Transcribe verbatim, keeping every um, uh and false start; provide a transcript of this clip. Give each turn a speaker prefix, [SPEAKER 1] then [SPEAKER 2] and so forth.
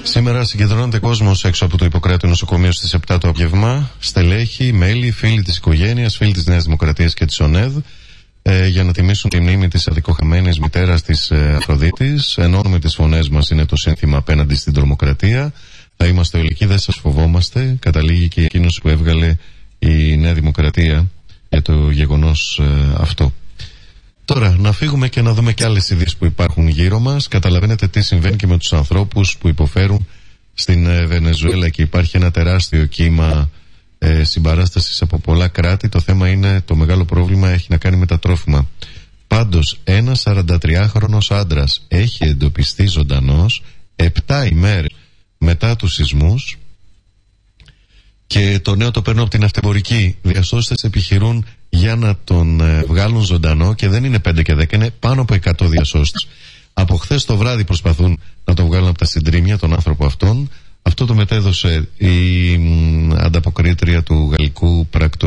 [SPEAKER 1] Σήμερα συγκεντρώνεται κόσμος έξω από το Ιπποκράτη νοσοκομείο στις επτά το απόγευμα. Στελέχη, μέλη, φίλοι της οικογένειας, φίλοι της Νέας Δημοκρατίας και της ΟΝΕΔ ε, για να τιμήσουν τη μνήμη της αδικοχαμένης μητέρας της ε, Αφροδίτης. Ενώνουμε τις φωνές μας, είναι το σύνθημα απέναντι στην τρομοκρατία. Θα είμαστε όλοι εκεί, δεν σας φοβόμαστε. Καταλήγει και εκείνος που έβγαλε η Νέα Δημοκρατία για το γεγονός ε, αυτό. Τώρα, να φύγουμε και να δούμε και άλλες ειδήσεις που υπάρχουν γύρω μας. Καταλαβαίνετε τι συμβαίνει και με τους ανθρώπους που υποφέρουν στην ε, Βενεζουέλα και υπάρχει ένα τεράστιο κύμα ε, συμπαράστασης από πολλά κράτη. Το θέμα είναι, το μεγάλο πρόβλημα έχει να κάνει με τα τρόφιμα. Πάντως, ένας σαραντατριάχρονος άντρας έχει εντοπιστεί ζωντανός επτά ημέρες μετά τους σεισμούς και το νέο το παίρνω από την αυτεμπορική. Διασώστες επιχειρούν για να τον ε, βγάλουν ζωντανό και δεν είναι πέντε και δέκα, είναι πάνω από εκατό διασώστες. Από χθες το βράδυ προσπαθούν να τον βγάλουν από τα συντρίμμια τον άνθρωπο αυτόν. Αυτό το μετέδωσε η μ, ανταποκρίτρια του γαλλικού πρακτορείου